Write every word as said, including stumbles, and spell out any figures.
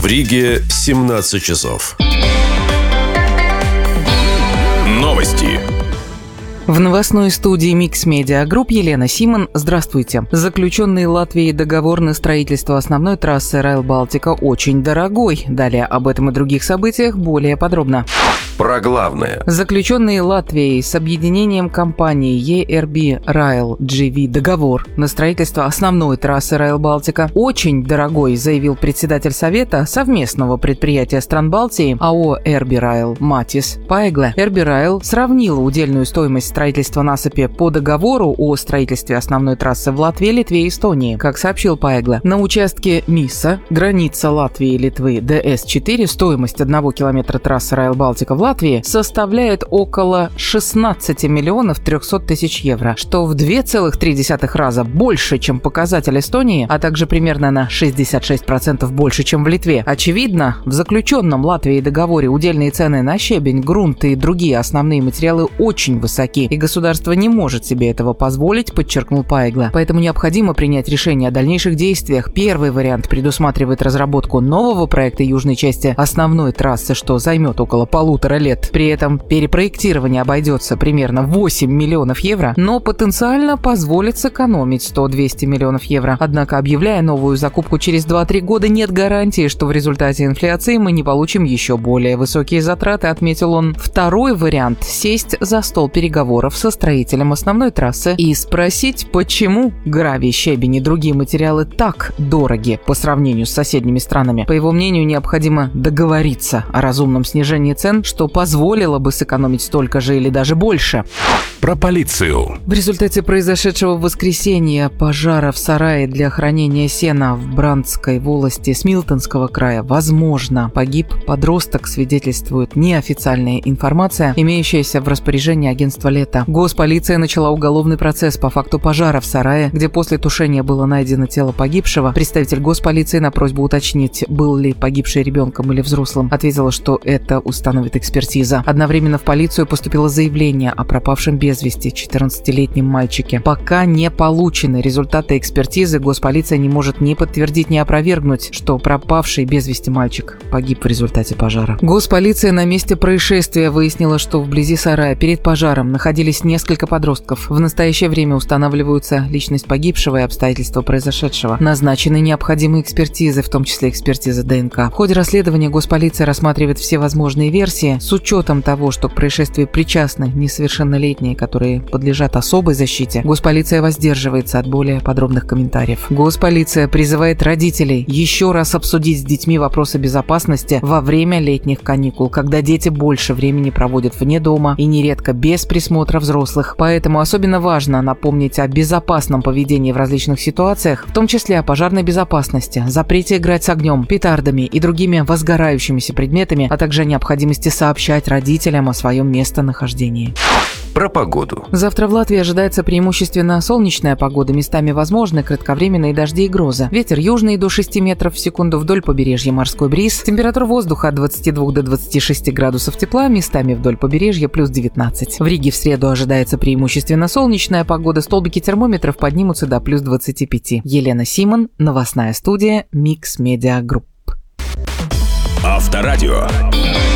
Риге семнадцать часов. Новости. В новостной студии Mix Media Group Елена Симон. Здравствуйте. Заключенный Латвией договор на строительство основной трассы Rail Baltica очень дорогой. Далее об этом и других событиях более подробно. Про главное. Заключенный Латвией с объединением компаний и эр би Rail джи ви договор на строительство основной трассы Rail Baltica очень дорогой, заявил председатель Совета совместного предприятия стран Балтии АО эр би Rail Матис Паегле. эр би Rail сравнила удельную стоимость строительства насыпи по договору о строительстве основной трассы в Латвии, Литве и Эстонии. Как сообщил Паегле, на участке Миса, граница Латвии и Литвы, дэ эс четыре, стоимость одного километра трассы Rail Baltica в Латвии составляет около шестнадцать миллионов триста тысяч евро, что в два целых три десятых раза больше, чем показатель Эстонии, а также примерно на шестьдесят шесть процентов больше, чем в Литве. Очевидно, в заключенном Латвией договоре удельные цены на щебень, грунт и другие основные материалы очень высоки, и государство не может себе этого позволить, подчеркнул Паегле. Поэтому необходимо принять решение о дальнейших действиях. Первый вариант предусматривает разработку нового проекта южной части основной трассы, что займет около полутора лет. При этом перепроектирование обойдется примерно восемь миллионов евро, но потенциально позволит сэкономить сто-двести миллионов евро. Однако, объявляя новую закупку через два-три года, нет гарантии, что в результате инфляции мы не получим еще более высокие затраты, отметил он. Второй вариант – сесть за стол переговоров со строителем основной трассы и спросить, почему гравий, щебень и другие материалы так дороги по сравнению с соседними странами. По его мнению, необходимо договориться о разумном снижении цен, что позволило бы сэкономить столько же или даже больше. Про полицию. В результате произошедшего в воскресенье пожара в сарае для хранения сена в Брандской волости Смилтонского края, возможно, погиб подросток, свидетельствует неофициальная информация, имеющаяся в распоряжении агентства «Лето». Госполиция начала уголовный процесс по факту пожара в сарае, где после тушения было найдено тело погибшего. Представитель госполиции на просьбу уточнить, был ли погибший ребенком или взрослым, ответила, что это установит экспертиза. Одновременно в полицию поступило заявление о пропавшем без вести четырнадцатилетнем мальчике. Пока не получены результаты экспертизы, госполиция не может ни подтвердить, ни опровергнуть, что пропавший без вести мальчик погиб в результате пожара. Госполиция на месте происшествия выяснила, что вблизи сарая перед пожаром находились несколько подростков. В настоящее время устанавливаются личность погибшего и обстоятельства произошедшего. Назначены необходимые экспертизы, в том числе экспертиза дэ эн ка. В ходе расследования госполиция рассматривает все возможные версии с учетом того, что к происшествию причастны несовершеннолетние, которые подлежат особой защите. Госполиция воздерживается от более подробных комментариев. Госполиция призывает родителей еще раз обсудить с детьми вопросы безопасности во время летних каникул, когда дети больше времени проводят вне дома и нередко без присмотра взрослых. Поэтому особенно важно напомнить о безопасном поведении в различных ситуациях, в том числе о пожарной безопасности, запрете играть с огнем, петардами и другими возгорающимися предметами, а также о необходимости сообщать родителям о своем местонахождении. Про погоду. Завтра в Латвии ожидается преимущественно солнечная погода, местами возможны кратковременные дожди и грозы. Ветер южный до шести метров в секунду, вдоль побережья морской бриз. Температура воздуха от двадцати двух до двадцати шести градусов тепла, местами вдоль побережья плюс девятнадцать. В Риге в среду ожидается преимущественно солнечная погода, столбики термометров поднимутся до плюс двадцати пяти. Елена Симон, новостная студия Mix Media Group. Авторадио.